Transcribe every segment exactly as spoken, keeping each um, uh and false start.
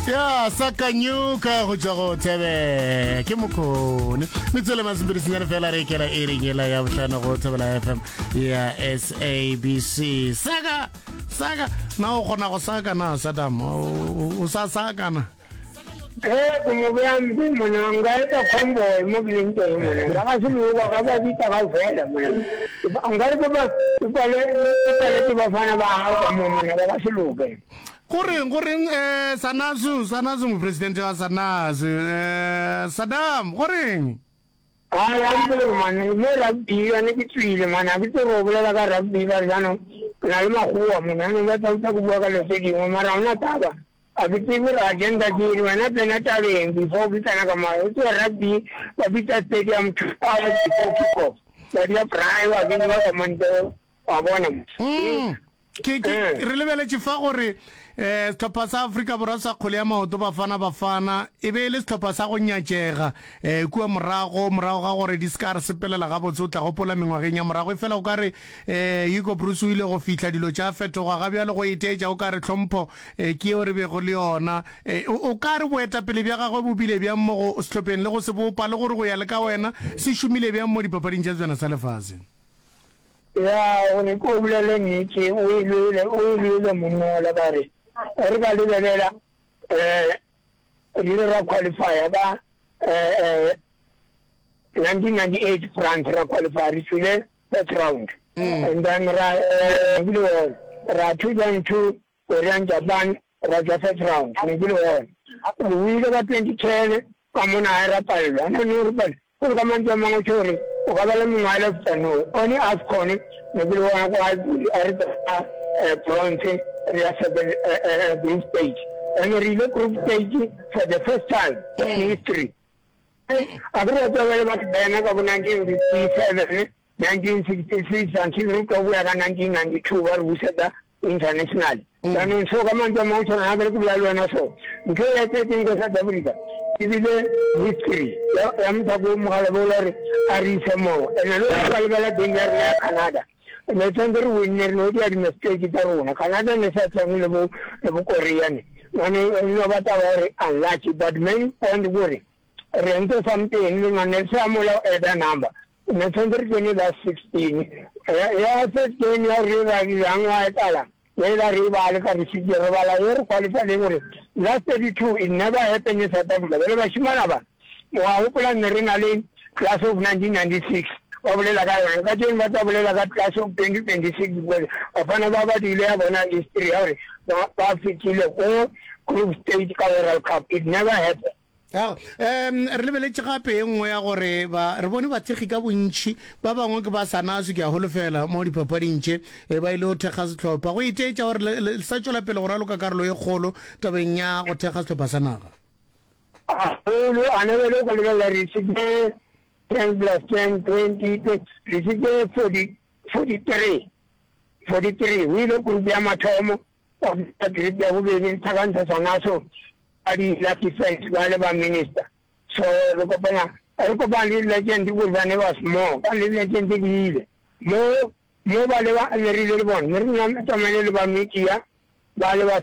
Ya sakanyuka go tsa go tsebe ke mokone metsole masibiri senyane fela re kela e ringela ya botlana go tsebela F M ya S A B C saka saka na o gona go saka na Saddam o sa saka na eh como vean mona ngai kombo mo bilinto mona ga se mo ga ga di ta ga fela mona ngai ko ba ba le ba le ba fana ba ha mo mona ga se lo ke goreng goreng eh Sanazu Sanazu mo president wa Sanazu eh Saddam goreng ah ya mo man me la bi ya ne ki tsile man a bi to ro bla ga rabbi ba jano na le ma go mo na ne ga ta ta go ga le se di mo mara na ta ba a bi ti mo agenda di wana plena ta le before bi ta na ka ma to rabbi ba bi ta stadium ta le ko ko ya prai wa bi na ka man to a bona mm ke ke re lebele tšifa gore eh stoppa sa Africa borwa sa kgole ya maoto bafana bafana e be le stoppa sa go nyatšega eh kua morago morago ga gore di ska re sepelela ga botse o tla go pola mengwageng ya morago e fela o kare eh Hugo Bruce o ile go fitla dilo tša fetoga ga bja le go iteja o kare tlhompho eh ke o re be go le yona eh o kare boeta pele bja gagwe bo bile bja mo go stlopeng le go se bopa le gore go ya le ka wena se shumile bja mo dipapading tša tsena sa lefase ya o ne ko bulele ni ke o ile o ile mo la bare re ba le belela eh re ra qualify ba eh nineteen ninety-eight France ra qualify to that round and then ra bilo ra two thousand two Korean Japan ra that round bilo we ga twenty ten kamona era palwa no no rubal ko kamanja mango chori o ga le mngala tsano oni afcon ne bilo wa ga ari bronze uh, group stage and a relay group stage for the first time in history. Agar ada orang macam mana kau nineteen fifty-seven, nineteen sixty-three, sampai kau ada nineteen ninety-two baru usada international. Dan so kaman jam macam mana berku lalu anaso. Mungkin itu tinggal satu berita. Ini history. Yang tahu mukalah bola hari semua. Dan kalau kalau tinggal di Kanada. Messenger winner no dia mistake kita rona Canada ne sa tsangi le bo le bo Korea ne mane no bata wa unlucky but men and worry rento something ni mane sa mo la eda number messenger ke ni last sixteen ya se ke ni ri ra gi anga etala ye la ri ba le ka ri si jero ba la yer qualify le gore last thirty-two it never happened in South Africa le ba shimana ba wa ho pula ne ri na le class of nineteen ninety-six obole la ga ga teng ba tsa bole la ga class of twenty twenty-six bole apana ba ba dile ya bona history ya re ba fitile ko group stage ka World Cup it never happened. Ja em re lebeletse gape engwe ya gore ba re bone ba tsegi ka bontši ba bangwe ke ba Sanazu ke a holofela mo dipapading tše e ba ile go thekga setlhopha go iteetša gore le sa tšwela pele go raloka karolo e kgolo tabeng ya go thekga setlhopha sa naga a lo anebele go lebela re se ten plus ten, twenty, twenty, forty, forty-three, forty-three. We look at the Amatomo of the Great Yahuwah Tagantha Sanaso, Adi Lucky Fence, Galaba Minister. So, look up on a look upon the legend was never small, and the legend is more, more Baleva and the real one. Miriam Tamanova Mikia, Baleva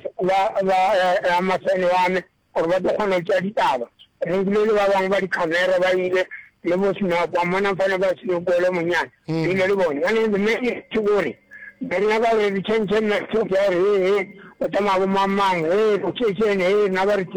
Amasan or what the Hono Chaditava. Regular one by Camera by le mo sina kwa mona fana ba sino ko le munya ni le bone ani me me tugori beri na ba le chen chen na so ya re o tama ba mamang e o che che ne na ba